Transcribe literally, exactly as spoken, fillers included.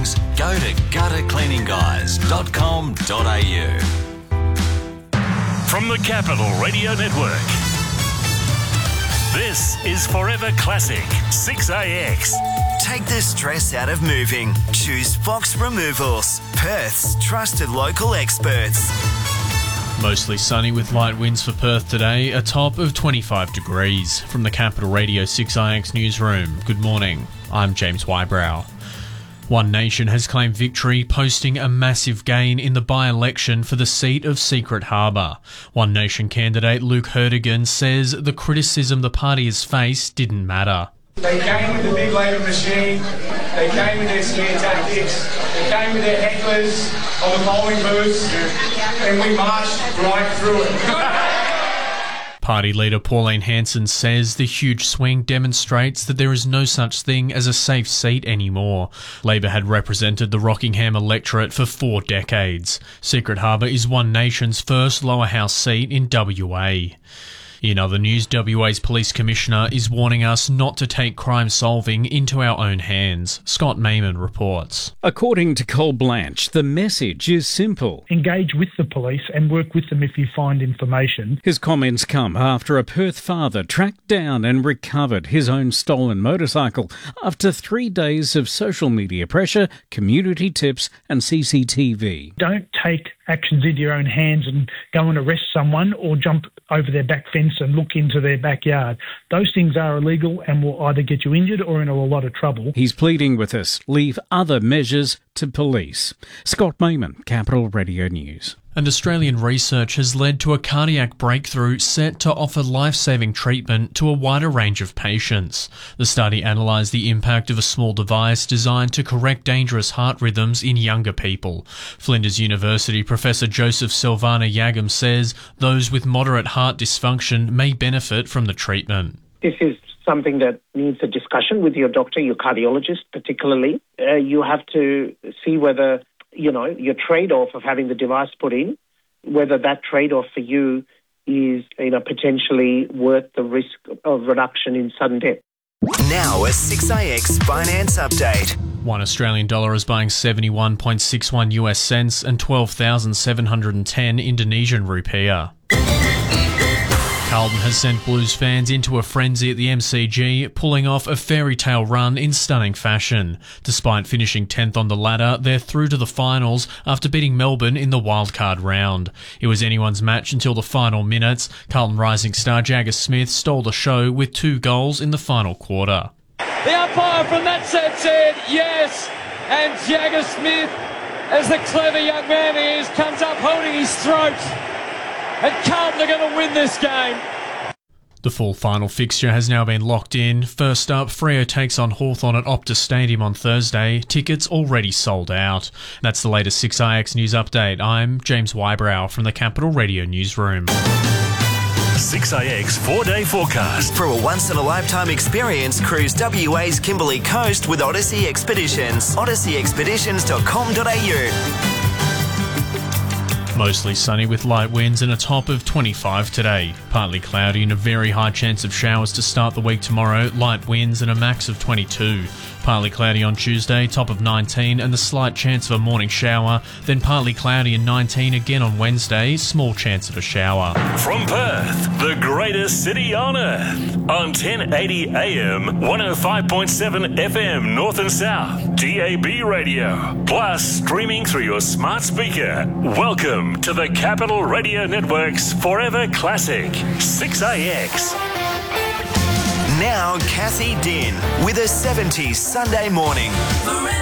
things, go to gutter cleaning guys dot com dot a u. From the Capital Radio Network, this is Forever Classic six A X. Take the stress out of moving. Choose Fox Removals, Perth's trusted local experts. Mostly sunny with light winds for Perth today, a top of twenty-five degrees. From the Capital Radio six A X newsroom, good morning. I'm James Wybrow. One Nation has claimed victory, posting a massive gain in the by-election for the seat of Secret Harbour. One Nation candidate Luke Hertigan says the criticism the party has faced didn't matter. They came with the big Labor machine, they came with their scare tactics, they came with their hecklers on the polling booths, and we marched right through it. Party leader Pauline Hanson says the huge swing demonstrates that there is no such thing as a safe seat anymore. Labor had represented the Rockingham electorate for four decades. Secret Harbour is One Nation's first lower house seat in W A. In other news, W A's Police Commissioner is warning us not to take crime solving into our own hands. Scott Mayman reports. According to Cole Blanche, the message is simple. Engage with the police and work with them if you find information. His comments come after a Perth father tracked down and recovered his own stolen motorcycle after three days of social media pressure, community tips and C C T V. Don't take actions into your own hands and go and arrest someone or jump over their back fence and look into their backyard. Those things are illegal and will either get you injured or in a lot of trouble. He's pleading with us, leave other measures to police. Scott Mayman, Capital Radio News. And Australian research has led to a cardiac breakthrough set to offer life-saving treatment to a wider range of patients. The study analysed the impact of a small device designed to correct dangerous heart rhythms in younger people. Flinders University Professor Joseph Silvana Yagam says those with moderate heart dysfunction may benefit from the treatment. This is something that needs a discussion with your doctor, your cardiologist particularly. Uh, you have to see whether you know, your trade-off of having the device put in, whether that trade-off for you is, you know, potentially worth the risk of reduction in sudden death. Now a six A X finance update. One Australian dollar is buying seventy-one point six one U S cents and twelve thousand seven hundred ten Indonesian rupiah. Carlton has sent Blues fans into a frenzy at the M C G, pulling off a fairy tale run in stunning fashion. Despite finishing tenth on the ladder, they're through to the finals after beating Melbourne in the wildcard round. It was anyone's match until the final minutes. Carlton rising star Jagger Smith stole the show with two goals in the final quarter. The umpire from that set said yes, and Jagger Smith, as the clever young man he is, comes up holding his throat. And Carlton are going to win this game. The full final fixture has now been locked in. First up, Freo takes on Hawthorn at Optus Stadium on Thursday. Tickets already sold out. That's the latest six A X News Update. I'm James Wybrow from the Capital Radio Newsroom. six A X four-day forecast. For a once-in-a-lifetime experience, cruise W A's Kimberley Coast with Odyssey Expeditions. odyssey expeditions dot com dot a u. Mostly sunny with light winds and a top of twenty-five today. Partly cloudy and a very high chance of showers to start the week tomorrow. Light winds and a max of twenty-two. Partly cloudy on Tuesday, top of nineteen and the slight chance of a morning shower. Then partly cloudy and nineteen again on Wednesday, small chance of a shower. From Perth, the greatest city on earth. On ten eighty A M, one oh five point seven F M North and South, D A B radio. Plus streaming through your smart speaker. Welcome to the Capital Radio Network's Forever Classic six A X. Now Cassie Din with a seventies Sunday morning.